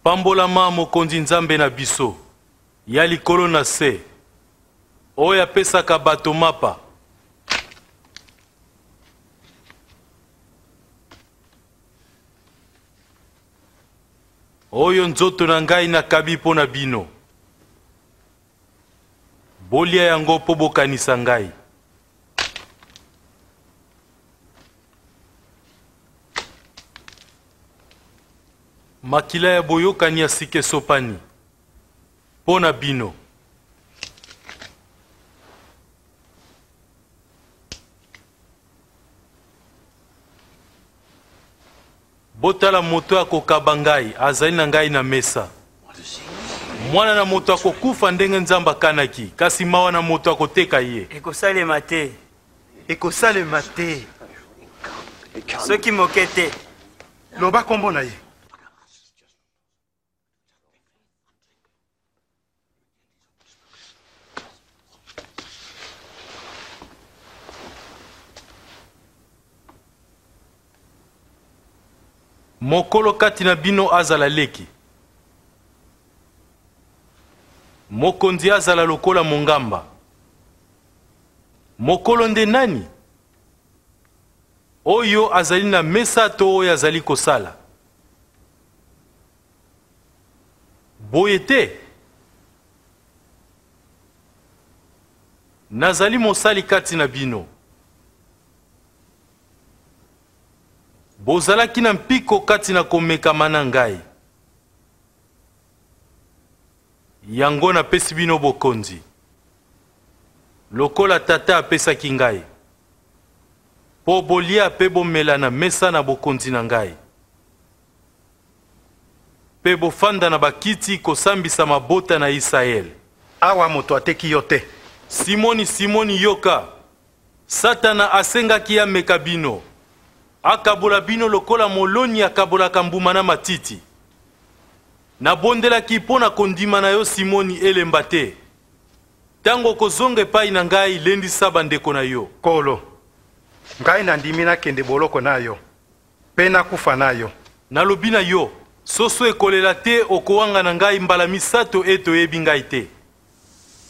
Pambolama mokonzi nzambe na biso ya likolo na se oyo apesaka bato mapa. Oyo nzoto na ngai nakabi mpo na bino. Bolia yango mpo bokanisa ngai. Makila ya boyokani ya sike sopani mpo na bino. Botala moto akokaba ngai azali na ngai na mesa. Mwana na moto akokufa ndenge nzamba kanaki, kasi mawa na moto akoteka ye. Ekosalema te. Ekosalema te. Soki moke te. Loba kombo na ye. Mokolo kati na bino azala leki. Mokonzi azala lokola mongamba. Mokolo nde nani? Oyo azali na mesa to oyo azali kosala. Boye te. Nazali mosali kati na bino. Bozalaki na mpiko kati na komekama na ngai. Yango napesi bino bokonzi. Lokola tata apesaki ngai. Po bolia pe bomela na mesa na bokonzi na ngai. Pe bofanda na bakiti kosambisa mabota na Israel. Awa moto ateki yo te. Simoni yoka. Satana asengaki ya meka bino. Akabola bino lokola moloni akabolaka mbuma na matiti. Nabondelaki mpo na kondima na yo Simoni elemba te. Tango kozonga epai na ngai lendisa bandeko na yo. Kolo, ngai nandimi nakende boloko na yo, pe nakufa na yo. Nalobi na yo, soso ekolela te okowanga na ngai mbala misato eto yebi ngai te.